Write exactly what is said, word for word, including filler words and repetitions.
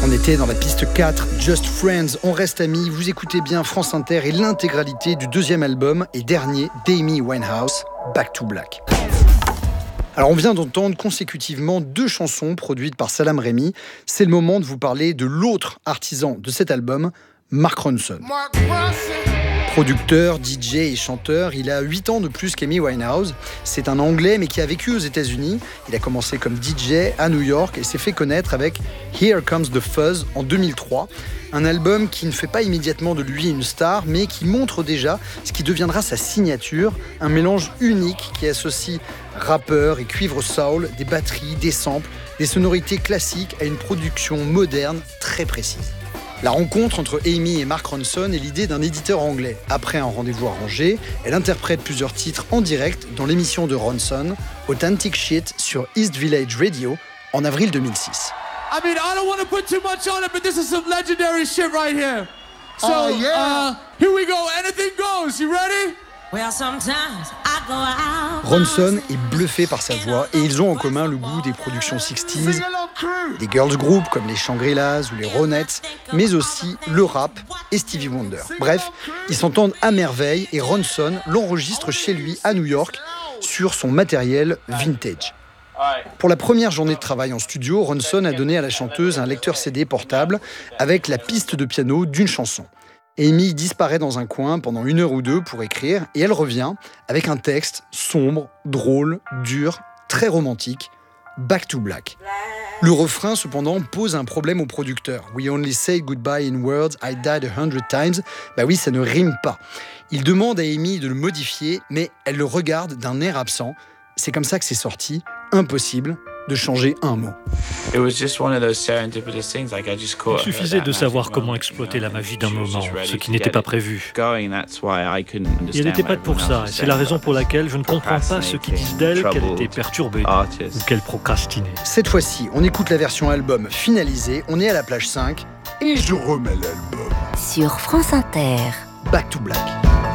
On était dans la piste quatre, Just Friends, on reste amis, vous écoutez bien France Inter et l'intégralité du deuxième album et dernier d'Amy Winehouse, Back to Black. Alors on vient d'entendre consécutivement deux chansons produites par Salaam Remi. C'est le moment de vous parler de l'autre artisan de cet album, Mark Ronson. Producteur, D J et chanteur, il a huit ans de plus qu'Amy Winehouse. C'est un Anglais mais qui a vécu aux États-Unis. Il a commencé comme D J à New York et s'est fait connaître avec Here Comes the Fuzz en deux mille trois. Un album qui ne fait pas immédiatement de lui une star, mais qui montre déjà ce qui deviendra sa signature, un mélange unique qui associe rappeur et cuivre soul, des batteries, des samples, des sonorités classiques à une production moderne très précise. La rencontre entre Amy et Mark Ronson est l'idée d'un éditeur anglais. Après un rendez-vous arrangé, elle interprète plusieurs titres en direct dans l'émission de Ronson, Authentic Shit, sur East Village Radio, en avril deux mille six. I mean, I don't want to put too much on it, but this is some legendary shit right here. So, oh, yeah. uh, here we go. Anything goes. You ready? Well, sometimes I go out. Ronson est bluffé par sa voix et ils ont en commun le goût des productions sixties, des girls groups comme les Shangri-Las ou les Ronettes, mais aussi le rap et Stevie Wonder. Bref, ils s'entendent à merveille et Ronson l'enregistre chez lui à New York sur son matériel vintage. Pour la première journée de travail en studio, Ronson a donné à la chanteuse un lecteur C D portable avec la piste de piano d'une chanson. Amy disparaît dans un coin pendant une heure ou deux pour écrire et elle revient avec un texte sombre, drôle, dur, très romantique, Back to Black. Le refrain, cependant, pose un problème au producteur. We only say goodbye in words, I died a hundred times. Bah oui, ça ne rime pas. Il demande à Amy de le modifier, mais elle le regarde d'un air absent. C'est comme ça que c'est sorti. Impossible de changer un mot. Il suffisait de savoir comment exploiter la magie d'un moment, ce qui n'était pas prévu. Et elle n'était pas pour ça, et c'est la raison pour laquelle je ne comprends pas ceux qui disent d'elle qu'elle était perturbée ou qu'elle procrastinait. Cette fois-ci, on écoute la version album finalisée, on est à la plage cinq, et je remets l'album. Sur France Inter. Back to Black.